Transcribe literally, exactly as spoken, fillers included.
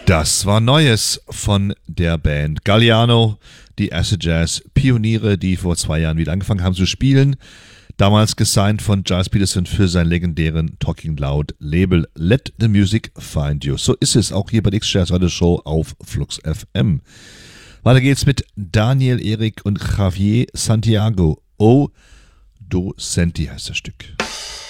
Das war Neues von der Band Galliano, die Acid Jazz Pioniere, die vor zwei Jahren wieder angefangen haben zu spielen. Damals gesigned von Giles Peterson für sein legendären Talking Loud Label Let the Music Find You. So ist es auch hier bei der X-Jazz Radio Show auf Flux F M. Weiter geht's mit Daniel Erik und Javier Santiago. O Do Senti heißt das Stück.